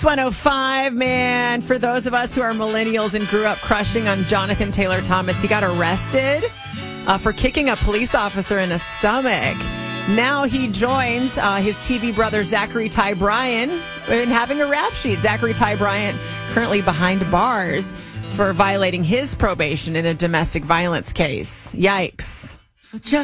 105, man. For those of us who are millennials and grew up crushing on Jonathan Taylor Thomas, he got arrested for kicking a police officer in the stomach. Now he joins his TV brother Zachary Ty Bryan in having a rap sheet. Zachary Ty Bryan currently behind bars for violating his probation in a domestic violence case. Yikes.